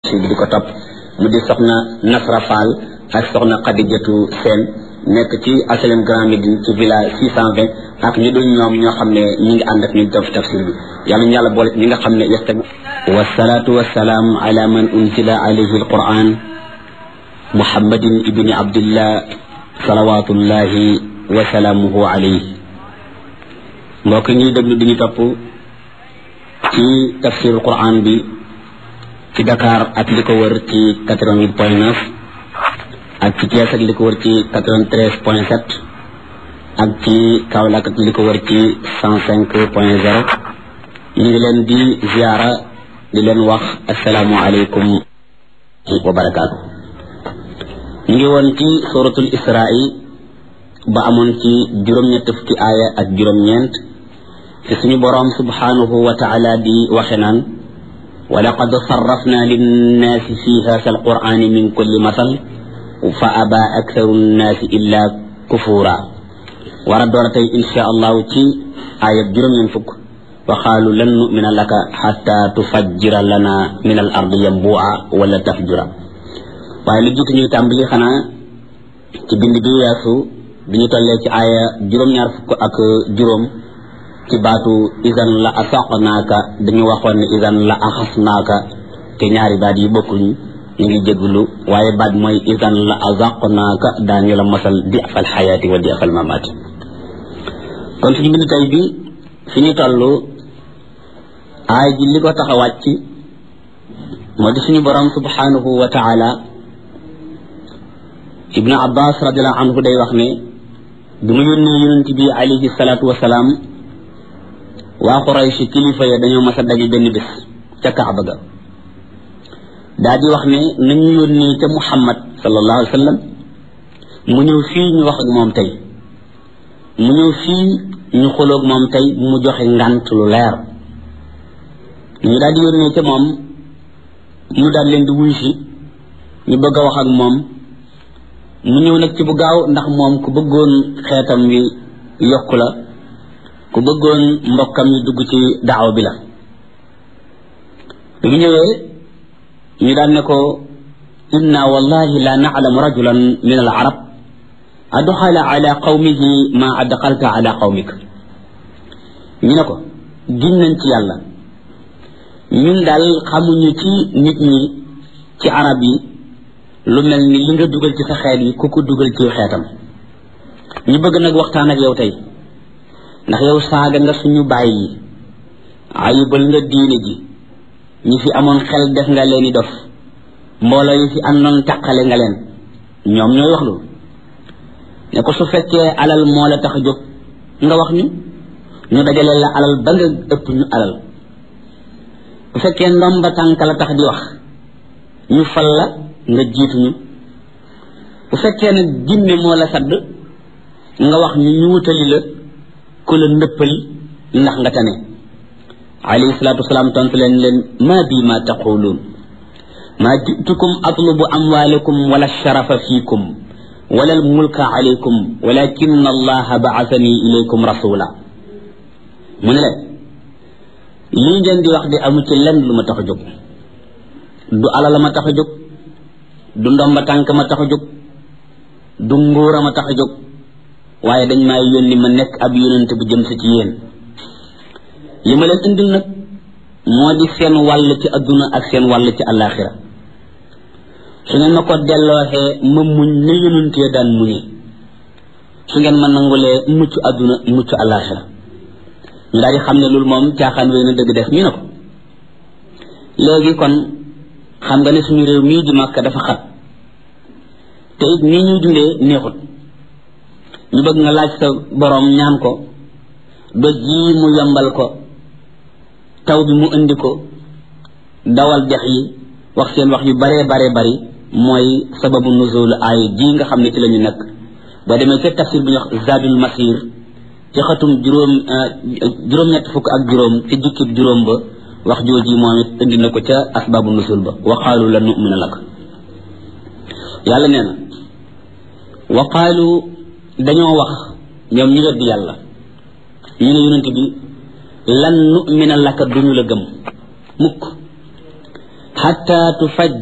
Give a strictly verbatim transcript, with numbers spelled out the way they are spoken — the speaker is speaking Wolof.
si di ko topp mu di soxna Nasra Fall ak soxna Khadijatu Sène nekk ci Asalem Grand Médine ci villa six cent vingt ak ñu dul ñoom ñoo xam ne ñi ngi ànd ak ñu def tafsir bi yàlla ñu yàlla boole ñi nga xam ne yastag wasalaatu wasalaam ala man unzila alayhi alquran muhammadin ibni abdillah salawatullahi wa salaamuhu alayhi mbokk ñuy déglu di ñu topp ci tafsir alquran bi ci Dakar ak li ko wër ci quatre-vingt-huit point neuf ak ci Thiès ak li ko wër ci quatre-vingt-treize point sept ak ci Kaolack ak li ko wër ci cent cinq point zéro ñu ngi leen di ziara di leen wax asalaamu aleykum wa barakaatu. ñu ngi woon ci suratul Isra'i ba amoon ci juróom-ñett fukki aaya ak juróom-ñeent ci suñu boroom subhanahu wa ta'ala di waxe naan ولقد صرفنا للناس في هذا القرآن من كل مثل فأبى أكثر الناس إلا كفورا وردورتي إن شاء الله تي آية جرم ينفك وقالوا لن نؤمن لك حتى تفجر لنا من الأرض ينبوعا ولا تفجرا waaye lu jiitu ñuy tàmbali xanaa ci bind bi weesu bi ñu tollee ci aaya juróom-ñaar fukk ak juróom ci baatu isan la asaqnaaka dañu waxoon ne isan la axasnaaka te ñaari baat yi bokkuñu ñu ngi jégglu waaye baat mooy isan la azaqnaaka daañu la mosal di afal xayaati wa di afal mamaati kon suñu bind tey bi fi ñu toll aay ji li ko tax a wàcc moo di suñu borom subhanahu wa taala ibnu abbas radiallahu anhu day wax ne bi mu yónnee yonent bi alayhi salaatu wasalaam waa Quraysh kilifa ya dañoo mas a daje benn bés ca Kaaba ga daa di wax ne nañu yónnee ca Muhammad sallallahu alayhi wa sallam mu ñëw fii ñu wax ak moom tey mu ñëw fii ñu xoloog moom tey mu joxe ngant lu leer ñu daal di yónnee ca moom mu daal leen di wuy si ñu bëgg a wax ak moom mu ñëw nag ci bu gaaw ndax moom ku bëggoon xeetam wi yokku la ku bëggoon mbokkam yi dugg ci daaw bi la bi mu ñëwee ñu daan ne ko inna wallahi la na'lamu rajulan min al arab adxala ala qawmihi ma adxalta ala qawmika ñu ne ko giñ nañ ci yàlla ñun daal xamuñu ci nit ñi ci arab yi lu mel ni li nga dugal ci sa xeet yi ku ko dugal ci xeetam ñu bëgg nag waxtaan ak yow tey ndax yow saaga nga suñu bàyyi yi ayibal nga diine ji ñi fi amoon xel def nga leen i dof mbooloo yi fi àndoon taqale nga leen ñoom ñooy wax lu ne ko su fekkee alal moo la tax a jóg nga wax ñu ñu dajale la alal ba nga ëpp ñu alal bu fekkee ndomba tànk la tax di wax ñu fal la nga jiitu ñu bu fekkee nag jinne moo la sadd nga wax ñu ñu wutali la ku la ndëppal ndax nga tane alayhi salaatu wasalaam tontu leen leen maa bi ma taquluun maa jitukum atlubu amwaalakum wala sharafa fiikum wala almulka alaykum walakin allaha baasani ilaykum rasula mu ne leen lii ngeen di wax di amu ci lenn lu ma tax a jóg du alal ma tax a jóg du ndomba tànk ma tax a jóg du nguura ma tax a jóg waaye dañ maa yónni ma nekk ab yónente bu jëm si ci yéen li ma leen indil nag moo di seen wàll ci adduna ak seen wàll ci àllaaxira su ngeen ma ko dellooxee ma muñ ne yónentee daan muñee su ngeen ma nangulee mucc adduna mucc àllaaxira ñu daal di xam ne loolu moom caaxaan wéy na dëgg def ñu ne ko léegi kon xam nga ne suñu réew mii di Makka dafa xat te it nii ñuy dundee neexut ñu bëgg nga laaj sa boroom ñaan ko doj yi mu yombal ko taw bi mu indi ko dawal dex yi wax seen wax yu baree baree bari mooy sababu nuzul ay ji nga xam ne ci la ñu nekk boo demee ca tafsir bi ñu wax zadul masir ci xatum juróom juróom-ñett fukk ak juróom ci jukkib juróom ba wax jooji moom it indi na ko ca asbabu nuzul ba wa qaalu lan nu'mina lak yàlla nee na wa qaalu dañoo wax ñoom ñu weddi yàlla ñu ne yonent bi lan nu'mina laka duñu la gëm mukk xatta tufaj